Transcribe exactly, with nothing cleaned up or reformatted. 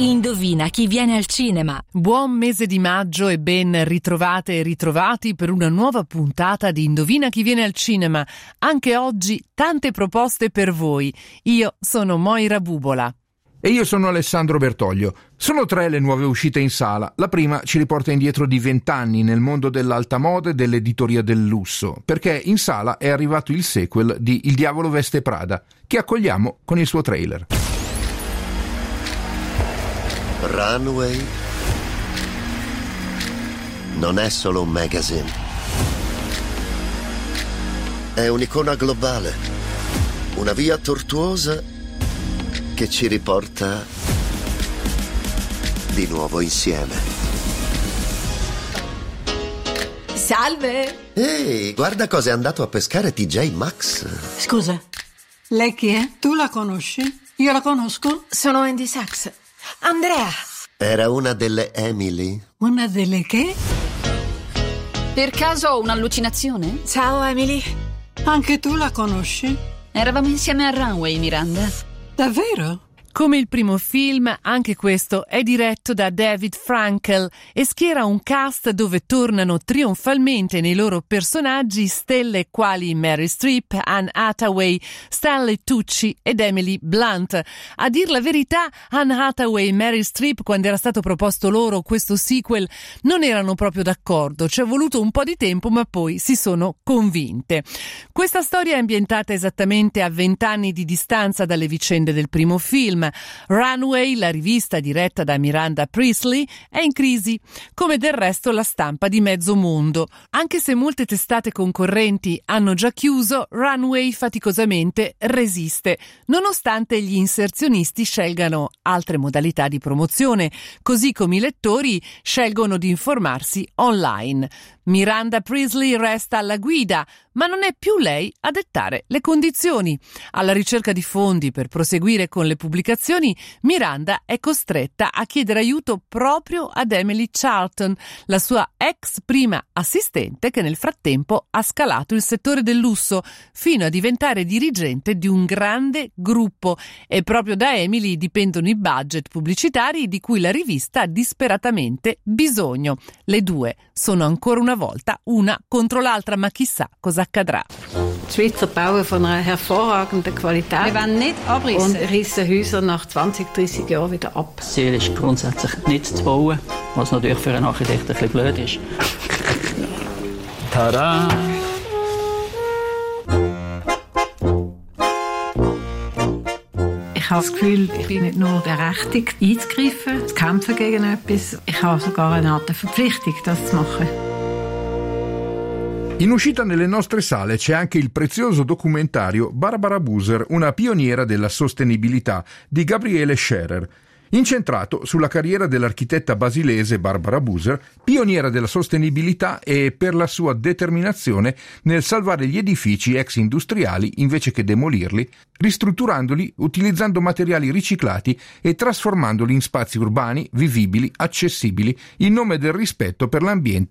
Indovina chi viene al cinema. Buon mese di maggio e ben ritrovate e ritrovati per una nuova puntata di Indovina chi viene al cinema. Anche oggi tante proposte per voi. Io sono Moira Bubola. E io sono Alessandro Bertoglio. Sono tre le nuove uscite in sala. La prima ci riporta indietro di vent'anni nel mondo dell'alta moda e dell'editoria del lusso, perché in sala è arrivato il sequel di Il diavolo veste Prada, che accogliamo con il suo trailer. Runway non è solo un magazine, è un'icona globale, una via tortuosa che ci riporta di nuovo insieme. Salve! Ehi, guarda cosa è andato a pescare T J Maxx. Scusa, lei chi è? Tu la conosci? Io la conosco? Sono Andy Sachs. Andrea! Era una delle Emily? Una delle che? Per caso ho un'allucinazione? Ciao Emily. Anche tu la conosci? Eravamo insieme a Runway, Miranda. Davvero? Come il primo film, anche questo è diretto da David Frankel e schiera un cast dove tornano trionfalmente nei loro personaggi stelle quali Meryl Streep, Anne Hathaway, Stanley Tucci ed Emily Blunt. A dir la verità, Anne Hathaway e Meryl Streep, quando era stato proposto loro questo sequel, non erano proprio d'accordo. Ci è voluto un po' di tempo, ma poi si sono convinte. Questa storia è ambientata esattamente a vent'anni di distanza dalle vicende del primo film. Runway, la rivista diretta da Miranda Priestly, è in crisi, come del resto la stampa di mezzo mondo. Anche se molte testate concorrenti hanno già chiuso, Runway faticosamente resiste, nonostante gli inserzionisti scelgano altre modalità di promozione, così come i lettori scelgono di informarsi online. Miranda Priestly resta alla guida, ma non è più lei a dettare le condizioni. Alla ricerca di fondi per proseguire con le pubblicazioni, Miranda è costretta a chiedere aiuto proprio ad Emily Charlton, la sua ex prima assistente che nel frattempo ha scalato il settore del lusso fino a diventare dirigente di un grande gruppo, e proprio da Emily dipendono i budget pubblicitari di cui la rivista ha disperatamente bisogno. Le due sono ancora una volta una contro l'altra, ma chissà cosa accadrà. Die Schweizer bauen von einer hervorragenden Qualität. Wir wollen nicht abrissen. Und rissen Häuser nach zwanzig, dreissig Jahren wieder ab. Das Ziel ist grundsätzlich nicht zu bauen, was natürlich für einen Architekt ein bisschen blöd ist. Tada! Ich habe das Gefühl, ich bin nicht nur berechtigt, einzugreifen, zu kämpfen gegen etwas. Ich habe sogar eine Art Verpflichtung, das zu machen. In uscita nelle nostre sale c'è anche il prezioso documentario Barbara Buser, una pioniera della sostenibilità, di Gabriele Scherer, incentrato sulla carriera dell'architetta basilese Barbara Buser, pioniera della sostenibilità e per la sua determinazione nel salvare gli edifici ex industriali invece che demolirli, ristrutturandoli, utilizzando materiali riciclati e trasformandoli in spazi urbani, vivibili, accessibili, in nome del rispetto per l'ambiente